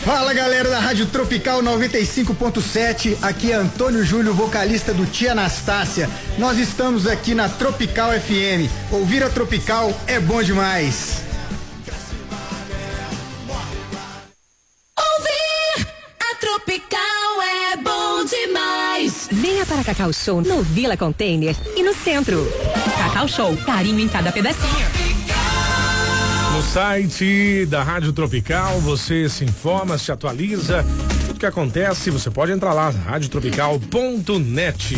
Fala galera da Rádio Tropical 95.7, aqui é Antônio Júlio, vocalista do Tia Anastácia. Nós estamos aqui na Tropical FM. Ouvir a Tropical é bom demais. Ouvir a Tropical é bom demais. Venha para Cacau Show no Vila Container e no centro. Cacau Show, carinho em cada pedacinho. No site da Rádio Tropical você se informa, se atualiza, tudo que acontece, você pode entrar lá, radiotropical.net.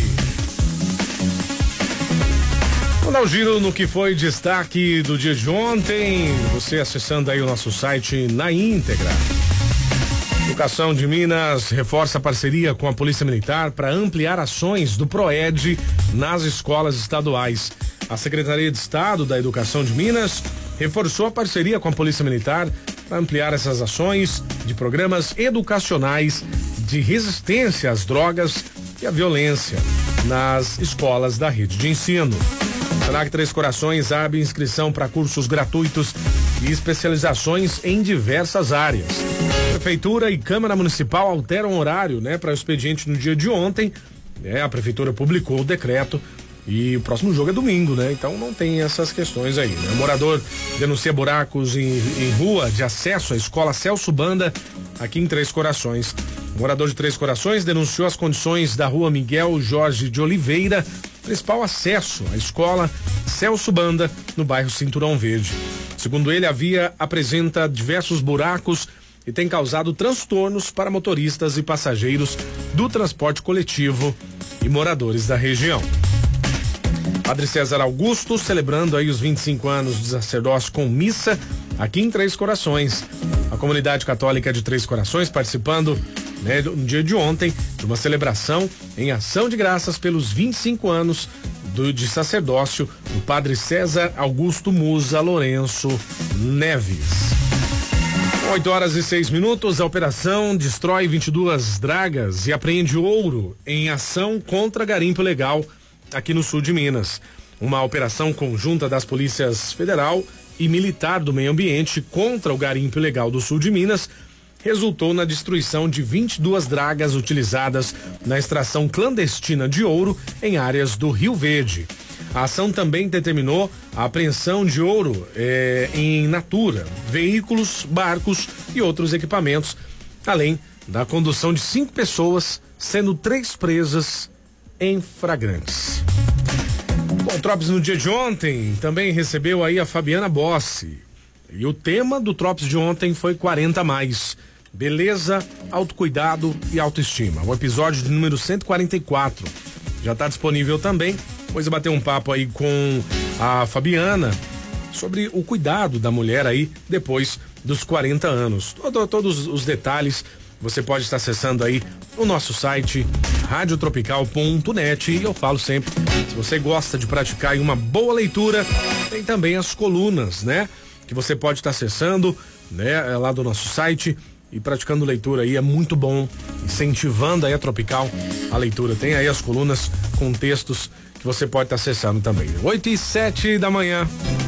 Vamos dar um giro no que foi destaque do dia de ontem, você acessando aí o nosso site na íntegra. Educação de Minas reforça a parceria com a Polícia Militar para ampliar ações do PROED nas escolas estaduais. A Secretaria de Estado da Educação de Minas reforçou a parceria com a Polícia Militar para ampliar essas ações de programas educacionais de resistência às drogas e à violência nas escolas da rede de ensino. O Senac Três Corações abre inscrição para cursos gratuitos e especializações em diversas áreas. Prefeitura e Câmara Municipal alteram o horário, para o expediente no dia de ontem. A Prefeitura publicou o decreto. E o próximo jogo é domingo, Então não tem essas questões aí, O morador denuncia buracos em rua de acesso à escola Celso Banda, aqui em Três Corações. O morador de Três Corações denunciou as condições da rua Miguel Jorge de Oliveira, principal acesso à escola Celso Banda, no bairro Cinturão Verde. Segundo ele, a via apresenta diversos buracos e tem causado transtornos para motoristas e passageiros do transporte coletivo e moradores da região. Padre César Augusto celebrando aí os 25 anos de sacerdócio com missa aqui em Três Corações. A comunidade católica de Três Corações participando no dia de ontem de uma celebração em ação de graças pelos 25 anos de sacerdócio do Padre César Augusto Musa Lourenço Neves. 8h06, a operação destrói 22 dragas e apreende ouro em ação contra garimpo ilegal aqui no sul de Minas. Uma operação conjunta das polícias federal e militar do meio ambiente contra o garimpo ilegal do sul de Minas resultou na destruição de 22 dragas utilizadas na extração clandestina de ouro em áreas do Rio Verde. A ação também determinou a apreensão de ouro em natura, veículos, barcos e outros equipamentos, além da condução de 5 pessoas, sendo 3 presas em flagrantes. Bom, Trops no dia de ontem também recebeu aí a Fabiana Bossi. E o tema do Trops de ontem foi 40+. Beleza, autocuidado e autoestima. O episódio de número 144 já está disponível também. Depois eu bater um papo aí com a Fabiana sobre o cuidado da mulher aí depois dos 40 anos. Todos os detalhes você pode estar acessando aí o nosso site radiotropical.net. E eu falo sempre, se você gosta de praticar aí uma boa leitura, tem também as colunas, que você pode estar acessando, lá do nosso site e praticando leitura aí é muito bom, incentivando aí a Tropical a leitura. Tem aí as colunas com textos que você pode estar acessando também. 8h07.